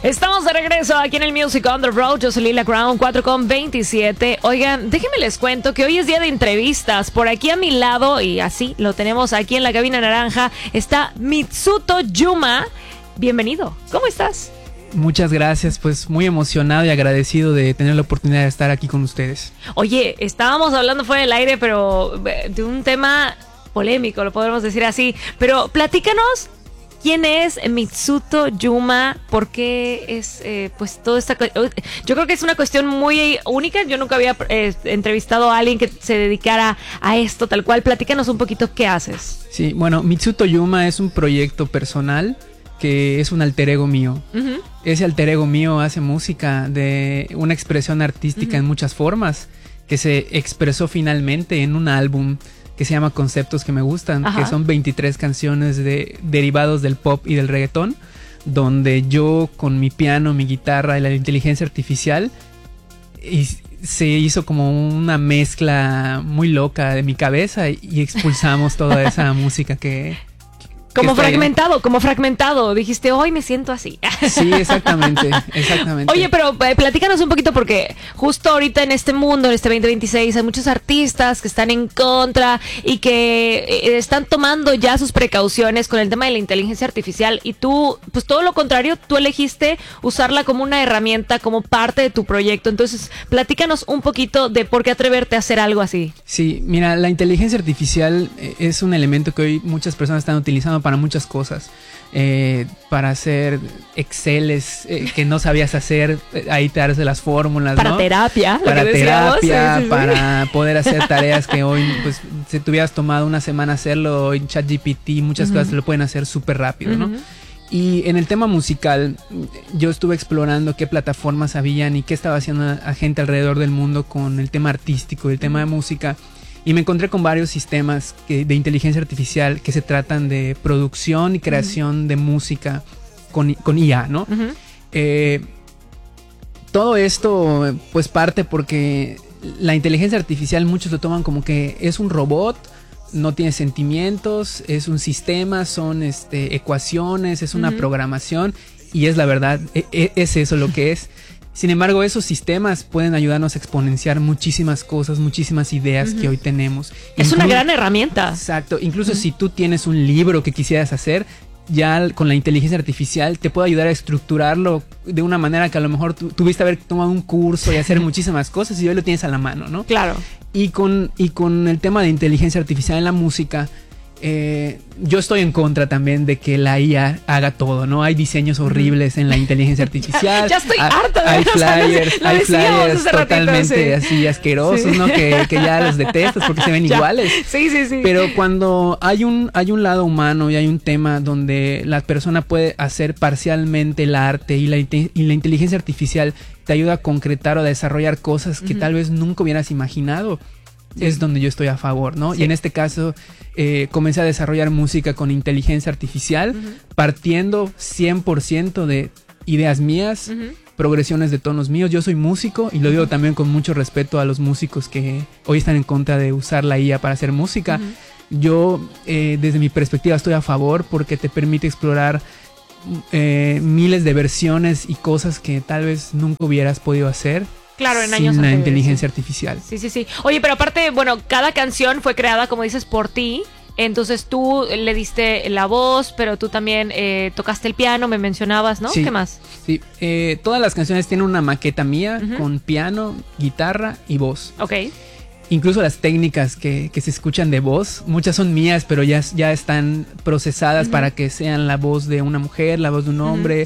Estamos de regreso aquí en el Music on the Road. Yo soy Lila Crown, 4:27. Oigan, déjenme les cuento que hoy es día de entrevistas. Por aquí a mi lado, y así lo tenemos aquí en la cabina naranja, está Mitsuto Yuma. Bienvenido. ¿Cómo estás? Muchas gracias, pues muy emocionado y agradecido de tener la oportunidad de estar aquí con ustedes. Oye, estábamos hablando fuera del aire, pero de un tema polémico, lo podemos decir así. Pero platícanos. ¿Quién es Mitsuto Yuma? ¿Por qué es pues toda esta... Yo creo que es una cuestión muy única. Yo nunca había entrevistado a alguien que se dedicara a esto tal cual. Platícanos un poquito qué haces. Sí, bueno, Mitsuto Yuma es un proyecto personal que es un alter ego mío. Uh-huh. Ese alter ego mío hace música de una expresión artística en muchas formas que se expresó finalmente en un álbum que se llama Conceptos que me gustan, que son 23 canciones derivados del pop y del reggaetón, donde yo con mi piano, mi guitarra y la inteligencia artificial se hizo como una mezcla muy loca de mi cabeza y expulsamos toda esa música que... Como fragmentado. Dijiste, hoy me siento así. Sí, exactamente. Oye, pero platícanos un poquito porque justo ahorita en este mundo, en este 2026, hay muchos artistas que están en contra y que están tomando ya sus precauciones con el tema de la inteligencia artificial. Y tú, pues todo lo contrario, tú elegiste usarla como una herramienta, como parte de tu proyecto. Entonces, platícanos un poquito de por qué atreverte a hacer algo así. Sí, mira, la inteligencia artificial es un elemento que hoy muchas personas están utilizando para muchas cosas, para hacer Exceles que no sabías hacer, ahí te das las fórmulas, para ¿no? terapia, para terapia, sí. Para poder hacer tareas que hoy, pues, si te hubieras tomado una semana hacerlo en ChatGPT, muchas cosas lo pueden hacer súper rápido, ¿no? Y en el tema musical, yo estuve explorando qué plataformas habían y qué estaba haciendo a gente alrededor del mundo con el tema artístico y el tema de música. Y me encontré con varios sistemas de inteligencia artificial que se tratan de producción y creación de música con IA, ¿no? Todo esto pues parte porque la inteligencia artificial muchos lo toman como que es un robot, no tiene sentimientos, es un sistema, son ecuaciones, es una programación y es la verdad, es eso lo que es. Sin embargo, esos sistemas pueden ayudarnos a exponenciar muchísimas cosas, muchísimas ideas que hoy tenemos. Es una gran herramienta. Exacto. Incluso si tú tienes un libro que quisieras hacer, ya con la inteligencia artificial te puede ayudar a estructurarlo de una manera que a lo mejor tuviste haber tomado un curso y hacer muchísimas cosas y hoy lo tienes a la mano, ¿no? Claro. Y con el tema de inteligencia artificial en la música, yo estoy en contra también de que la IA haga todo, ¿no? Hay diseños horribles en la inteligencia artificial. Ya estoy harta de hay flyers totalmente ratito, así asquerosos, ¿no? Que ya los detestas porque se ven iguales. Sí. Pero cuando hay un lado humano y hay un tema donde la persona puede hacer parcialmente el arte y la inteligencia artificial te ayuda a concretar o a desarrollar cosas que tal vez nunca hubieras imaginado, es donde yo estoy a favor, ¿no? Sí. Y en este caso comencé a desarrollar música con inteligencia artificial, partiendo 100% de ideas mías, progresiones de tonos míos. Yo soy músico y lo digo también con mucho respeto a los músicos que hoy están en contra de usar la IA para hacer música. Yo, desde mi perspectiva, estoy a favor porque te permite explorar miles de versiones y cosas que tal vez nunca hubieras podido hacer. Claro, en años sin la anteriores, inteligencia artificial. Sí. Oye, pero aparte, bueno, cada canción fue creada, como dices, por ti. Entonces tú le diste la voz, pero tú también tocaste el piano, me mencionabas, ¿no? Sí, ¿qué más? Sí, todas las canciones tienen una maqueta mía con piano, guitarra y voz. Ok. Incluso las técnicas que se escuchan de voz, muchas son mías, pero ya están procesadas para que sean la voz de una mujer, la voz de un hombre,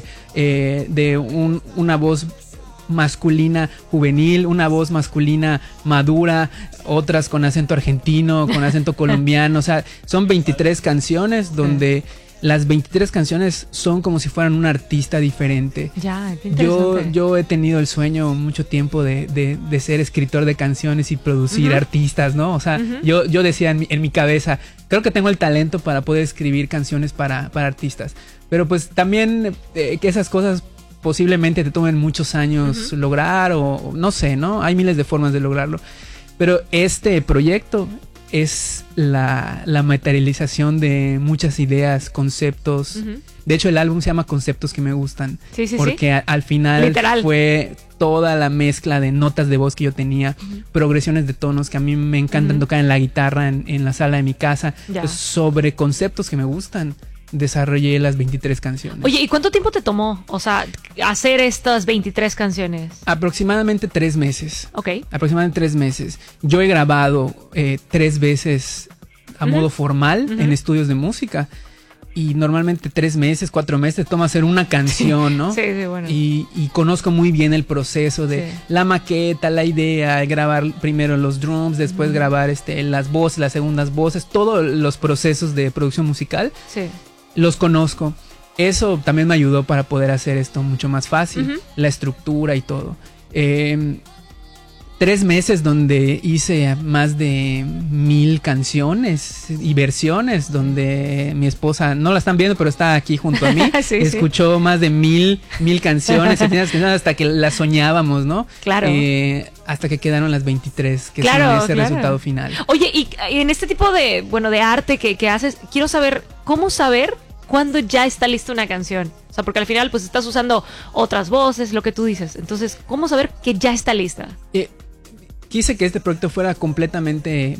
de una voz masculina juvenil, una voz masculina madura, otras con acento argentino, con acento colombiano. O sea, son 23 canciones donde las 23 canciones son como si fueran un artista diferente. Ya, qué interesante. Yo he tenido el sueño mucho tiempo de ser escritor de canciones y producir artistas, ¿no? O sea, yo decía en mi cabeza, creo que tengo el talento para poder escribir canciones para artistas. Pero pues también que esas cosas posiblemente te tomen muchos años lograr o no sé, ¿no? Hay miles de formas de lograrlo. Pero este proyecto es la materialización de muchas ideas, conceptos. Ujú. De hecho, el álbum se llama Conceptos que me gustan. Sí, sí, porque al final literal. fue toda la mezcla de notas de voz que yo tenía, progresiones de tonos que a mí me encantan tocar en la guitarra, en la sala de mi casa. Ya. Pues, sobre conceptos que me gustan, desarrollé las 23 canciones. Oye, ¿y cuánto tiempo te tomó? O sea, hacer estas 23 canciones. Aproximadamente 3 meses. Ok. Aproximadamente 3 meses. Yo he grabado 3 veces a modo formal en estudios de música. Y normalmente 3 meses, 4 meses toma hacer una canción, ¿no? Sí, sí, bueno. Y conozco muy bien el proceso de la maqueta, la idea, grabar primero los drums, después grabar las voces, las segundas voces, todos los procesos de producción musical. Sí. Los conozco. Eso también me ayudó para poder hacer esto mucho más fácil, la estructura y todo. 3 meses donde hice más de 1000 canciones y versiones, donde mi esposa, no la están viendo, pero está aquí junto a mí, Sí, escuchó más de 1000 canciones, hasta que las soñábamos, ¿no? Claro. Hasta que quedaron las 23, que Claro, son ese claro. resultado final. Oye, y en este tipo de, de arte que haces, quiero saber, ¿cómo saber cuándo ya está lista una canción? O sea, porque al final pues estás usando otras voces, lo que tú dices. Entonces, ¿cómo saber que ya está lista? Quise que este proyecto fuera completamente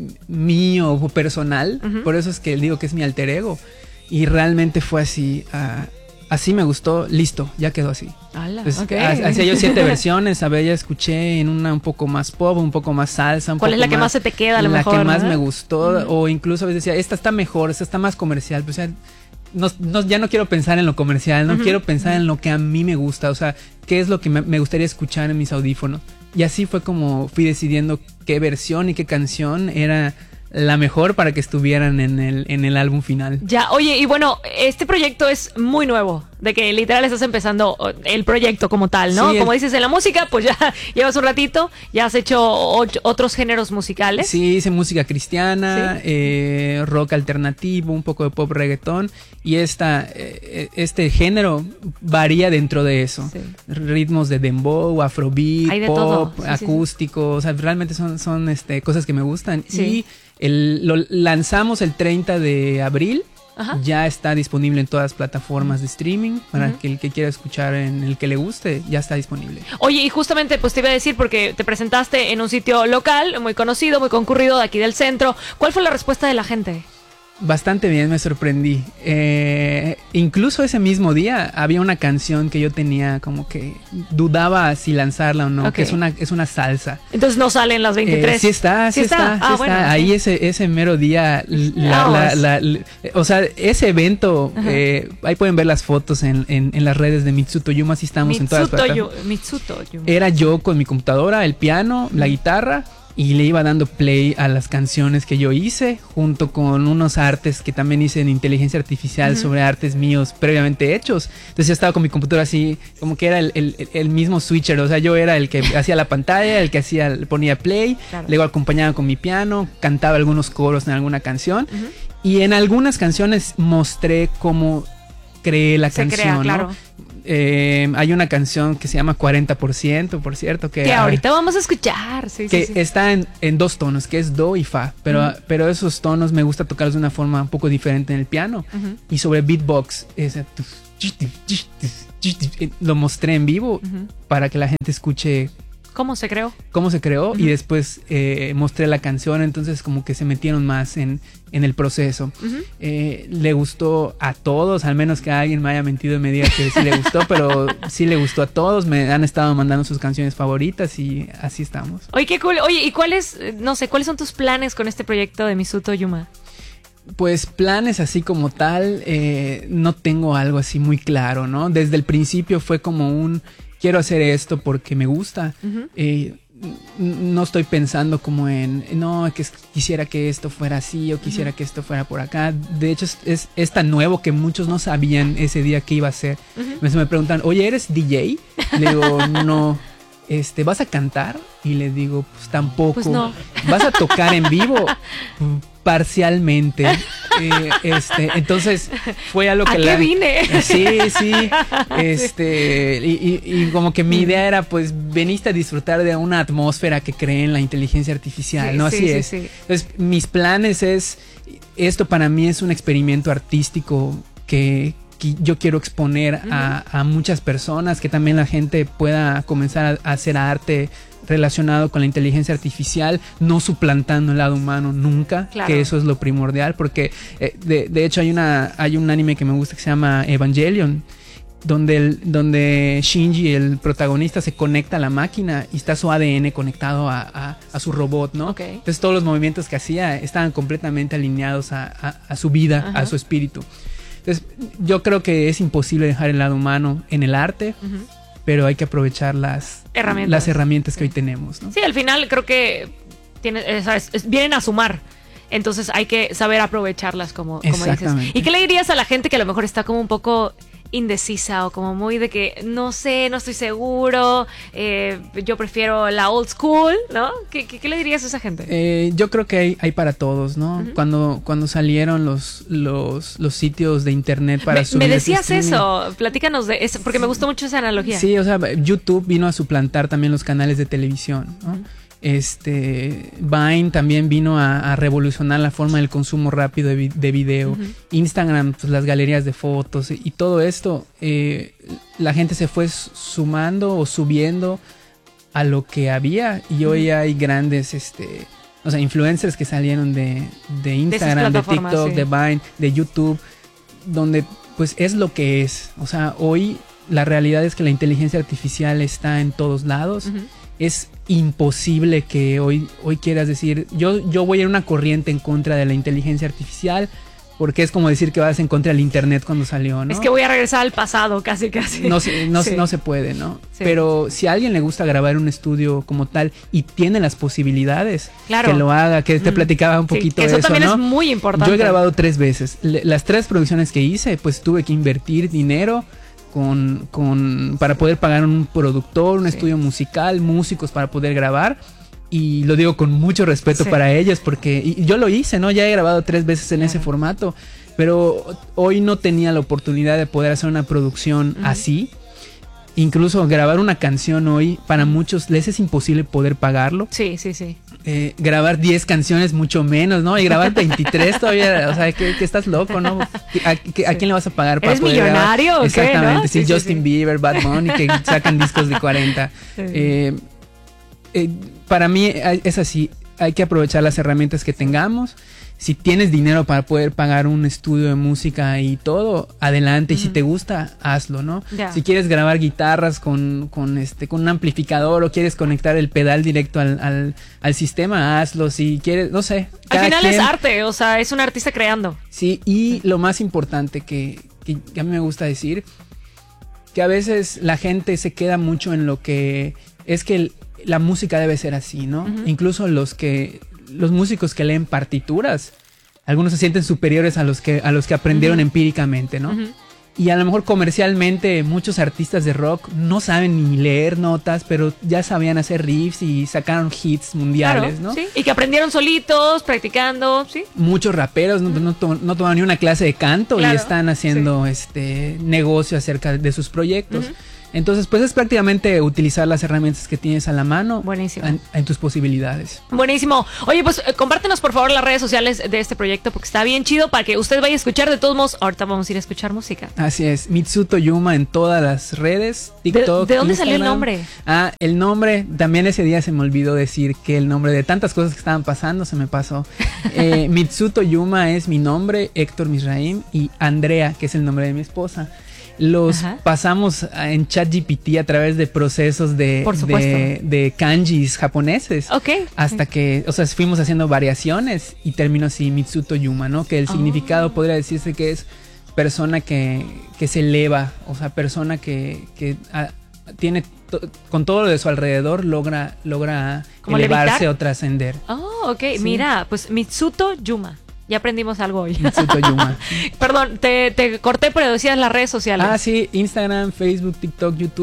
mío o personal. Por eso es que digo que es mi alter ego. Y realmente fue así. Así me gustó, listo, ya quedó así. Entonces, hacía yo 7 versiones. A ver, ya escuché en una un poco más pop, un poco más salsa. ¿Cuál es la que más se te queda a lo mejor? La que más ¿no? me gustó. O incluso a veces decía, esta está mejor, esta está más comercial. O sea, ya no quiero pensar en lo comercial, no quiero pensar en lo que a mí me gusta. O sea, qué es lo que me gustaría escuchar en mis audífonos. Y así fue como fui decidiendo qué versión y qué canción era la mejor para que estuvieran en el álbum final. Ya, oye, y bueno, este proyecto es muy nuevo, de que literal estás empezando el proyecto como tal, ¿no? Sí, como dices en la música, pues ya llevas un ratito, ya has hecho otros géneros musicales. Sí, hice música cristiana, rock alternativo, un poco de pop reggaetón, y este género varía dentro de eso. Sí. Ritmos de dembow, afrobeat, pop, sí, acústico, o sea, realmente son cosas que me gustan. Sí. Y lo lanzamos el 30 de abril. Ajá. Ya está disponible en todas las plataformas de streaming para que el que quiera escuchar en el que le guste, ya está disponible. Oye, y justamente pues te iba a decir, porque te presentaste en un sitio local muy conocido, muy concurrido de aquí del centro. ¿Cuál fue la respuesta de la gente? Bastante bien, me sorprendí. Incluso ese mismo día había una canción que yo tenía como que dudaba si lanzarla o no, que es una salsa. Entonces no salen las 23. Sí está. Bueno, ahí ese mero día, o sea, ese evento, ahí pueden ver las fotos en las redes de Mitsuto Yuma, así estamos en todas las plataformas. Mitsuto Yuma. Era yo con mi computadora, el piano, la guitarra, y le iba dando play a las canciones que yo hice, junto con unos artes que también hice en inteligencia artificial sobre artes míos previamente hechos. Entonces yo estaba con mi computadora así, como que era el mismo switcher, o sea, yo era el que hacía la pantalla, el que ponía play, luego acompañaba con mi piano, cantaba algunos coros en alguna canción, y en algunas canciones mostré cómo creé la canción, claro. ¿no? Hay una canción que se llama 40%, por cierto, que ahorita vamos a escuchar. Está en 2 tonos, que es do y fa, pero esos tonos me gusta tocarlos de una forma un poco diferente en el piano. Y sobre beatbox, lo mostré en vivo para que la gente escuche ¿Cómo se creó? Y después mostré la canción, entonces como que se metieron más en el proceso. Le gustó a todos, al menos que alguien me haya mentido y me diga que sí le gustó, pero sí le gustó a todos, me han estado mandando sus canciones favoritas y así estamos. Oye, qué cool. Oye, ¿y cuáles son tus planes con este proyecto de Mitsuto Yuma? Pues planes así como tal, no tengo algo así muy claro, ¿no? Desde el principio fue como quiero hacer esto porque me gusta. No estoy pensando como que quisiera que esto fuera así o quisiera que esto fuera por acá. De hecho, es tan nuevo que muchos no sabían ese día qué iba a ser. Me preguntan, oye, ¿eres DJ? Le digo, no. ¿Vas a cantar? Y le digo, pues tampoco. Pues no. ¿Vas a tocar en vivo? Parcialmente. Entonces fue a lo que ¿A qué vine? Sí. Y como que mi idea era, pues, veniste a disfrutar de una atmósfera que cree en la inteligencia artificial, sí, ¿no? Sí, Así es. sí. Entonces, mis planes esto para mí es un experimento artístico que yo quiero exponer a muchas personas, que también la gente pueda comenzar a hacer arte relacionado con la inteligencia artificial, no suplantando el lado humano nunca, claro. Que eso es lo primordial, porque de hecho hay un anime que me gusta que se llama Evangelion, donde Shinji, el protagonista, se conecta a la máquina y está su ADN conectado a su robot, ¿no? Okay. Entonces todos los movimientos que hacía estaban completamente alineados a su vida, a su espíritu. Entonces yo creo que es imposible dejar el lado humano en el arte, pero hay que aprovechar las herramientas que hoy tenemos, ¿no? Sí, al final creo que vienen a sumar. Entonces hay que saber aprovecharlas, como dices. ¿Y qué le dirías a la gente que a lo mejor está como un poco indecisa o como muy de que no sé, no estoy seguro, yo prefiero la old school, ¿no? ¿Qué le dirías a esa gente? Yo creo que hay para todos, ¿no? Cuando salieron los sitios de internet para subir. Me decías eso, platícanos de eso, porque me gustó mucho esa analogía. Sí, o sea, YouTube vino a suplantar también los canales de televisión, ¿no? Vine también vino a revolucionar la forma del consumo rápido de video. Instagram, pues las galerías de fotos y todo esto, la gente se fue sumando o subiendo a lo que había, y hoy hay grandes influencers que salieron de Instagram, de TikTok, sí, de Vine, de YouTube, donde pues es lo que es. O sea, hoy la realidad es que la inteligencia artificial está en todos lados. Es imposible que hoy quieras decir, yo voy a una corriente en contra de la inteligencia artificial, porque es como decir que vas en contra del internet cuando salió, ¿no? Es que voy a regresar al pasado, casi. No se puede, ¿no? Sí. Pero si a alguien le gusta grabar un estudio como tal y tiene las posibilidades, claro, que lo haga, que te platicaba un poquito de eso, eso también, ¿no? Es muy importante. Yo he grabado 3 veces. Las 3 producciones que hice, pues tuve que invertir dinero para poder pagar un productor, un estudio musical, músicos para poder grabar, y lo digo con mucho respeto para ellos, porque yo lo hice, ¿no? Ya he grabado 3 veces en ese formato, pero hoy no tenía la oportunidad de poder hacer una producción así. Incluso grabar una canción hoy, para muchos les es imposible poder pagarlo. Sí. Grabar 10 canciones mucho menos, ¿no? Y grabar 23 todavía, o sea, que estás loco, ¿no? ¿A quién le vas a pagar para poder millonario grabar? ¿o Exactamente, qué, ¿no? sí, Justin Bieber, Bad Bunny, que sacan discos de 40. Para mí es así, hay que aprovechar las herramientas que tengamos. Si tienes dinero para poder pagar un estudio de música y todo, adelante. Y si te gusta, hazlo, ¿no? Yeah. Si quieres grabar guitarras con un amplificador, o quieres conectar el pedal directo al sistema, hazlo. Si quieres, no sé. Al final es arte, o sea, es un artista creando. Sí, y lo más importante que a mí me gusta decir, que a veces la gente se queda mucho en lo que es que la música debe ser así, ¿no? Incluso los músicos que leen partituras, algunos se sienten superiores a los que aprendieron empíricamente, ¿no? Y a lo mejor comercialmente muchos artistas de rock no saben ni leer notas, pero ya sabían hacer riffs y sacaron hits mundiales, claro, ¿no? Sí, y que aprendieron solitos, practicando, ¿sí? Muchos raperos no toman ni una clase de canto, claro, y están haciendo negocio acerca de sus proyectos. Entonces, pues es prácticamente utilizar las herramientas que tienes a la mano. Buenísimo. En tus posibilidades. Buenísimo. Oye, pues compártenos por favor las redes sociales de este proyecto, porque está bien chido para que usted vaya a escuchar. De todos modos, ahorita vamos a ir a escuchar música. Así es, Mitsuto Yuma en todas las redes, TikTok, ¿De dónde Instagram. salió el nombre? El nombre, también ese día se me olvidó decir que el nombre de tantas cosas que estaban pasando se me pasó. Mitsuto Yuma es mi nombre, Héctor Misraim, y Andrea, que es el nombre de mi esposa. Los pasamos en ChatGPT a través de procesos de kanjis japoneses. Hasta que, o sea, fuimos haciendo variaciones y terminó así Mitsuto Yuma, ¿no? Que el significado podría decirse que es persona que se eleva, o sea, persona que tiene con todo lo de su alrededor logra elevarse o trascender. Sí. Mira, pues Mitsuto Yuma. Ya aprendimos algo hoy. Mitsuto Yuma. Perdón, te corté, pero decías las redes sociales. Sí, Instagram, Facebook, TikTok, YouTube.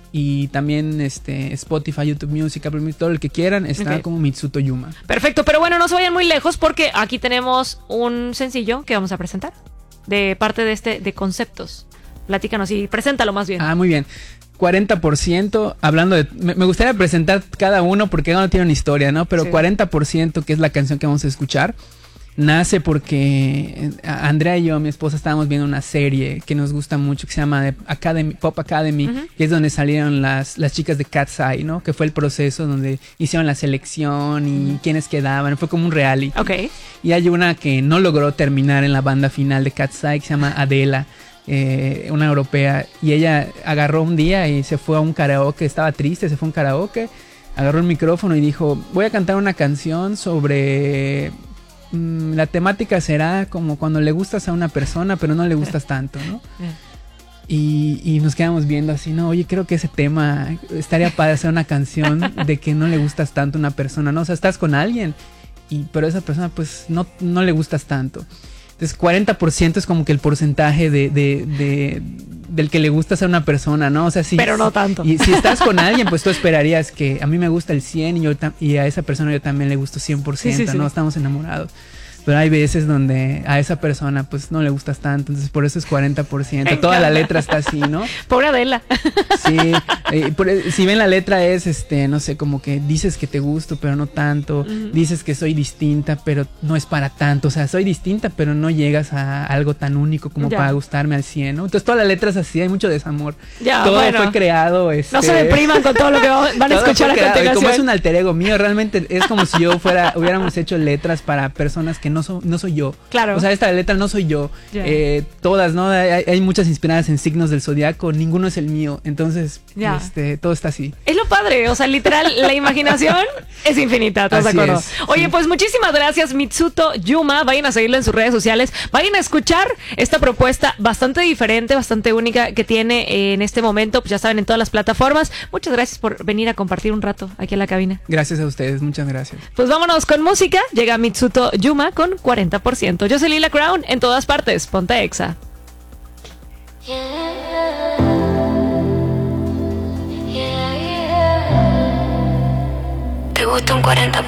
y también Spotify, YouTube Music, Apple Music, todo el que quieran, está como Mitsuto Yuma. Perfecto, pero bueno, no se vayan muy lejos porque aquí tenemos un sencillo que vamos a presentar de parte de Conceptos. Platícanos y preséntalo más bien. Muy bien. 40%, hablando de... Me gustaría presentar cada uno porque cada uno tiene una historia, ¿no? Pero 40%, que es la canción que vamos a escuchar, nace porque Andrea y yo, mi esposa, estábamos viendo una serie que nos gusta mucho, que se llama Pop Academy, que es donde salieron las chicas de Cat's Eye, ¿no? Que fue el proceso donde hicieron la selección y quiénes quedaban. Fue como un reality. Y hay una que no logró terminar en la banda final de Cat's Eye, que se llama Adela. Una europea, y ella agarró un día y se fue a un karaoke, estaba triste, se fue a un karaoke, agarró el micrófono y dijo, voy a cantar una canción sobre... la temática será como cuando le gustas a una persona pero no le gustas tanto, ¿no? Y nos quedamos viendo así, no, oye, creo que ese tema estaría para hacer una canción de que no le gustas tanto a una persona, ¿no? O sea, estás con alguien, pero esa persona pues no le gustas tanto. Entonces 40% es como que el porcentaje del que le gustas a una persona, ¿no? O sea, pero no tanto. Y si estás con alguien, pues tú esperarías que a mí me gusta el 100 y a esa persona yo también le gusto 100%, ¿no? Estamos enamorados. Pero hay veces donde a esa persona pues no le gustas tanto, entonces por eso es 40%. Toda la letra está así, ¿no? Pobre Adela. Sí, si ven la letra es, no sé, como que dices que te gusto, pero no tanto. Dices que soy distinta, pero no es para tanto. O sea, soy distinta, pero no llegas a algo tan único como para gustarme al 100, ¿no? Entonces toda la letra es así, hay mucho desamor. Todo fue creado. No se depriman con todo lo que van a escuchar a continuación. Como es un alter ego mío, realmente es como si yo hubiéramos hecho letras para personas que no soy yo. Claro. O sea, esta letra no soy yo. Todas, ¿no? Hay muchas inspiradas en signos del zodiaco, ninguno es el mío. Entonces, todo está así. Es lo padre, o sea, literal, la imaginación es infinita, ¿estás de acuerdo? Oye, pues muchísimas gracias, Mitsuto Yuma. Vayan a seguirlo en sus redes sociales. Vayan a escuchar esta propuesta bastante diferente, bastante única que tiene en este momento. Pues ya saben, en todas las plataformas. Muchas gracias por venir a compartir un rato aquí en la cabina. Gracias a ustedes, muchas gracias. Pues vámonos con música. Llega Mitsuto Yuma con 40%. Yo soy Lila Crown, en todas partes. Ponte Exa. Te gusta un 40%.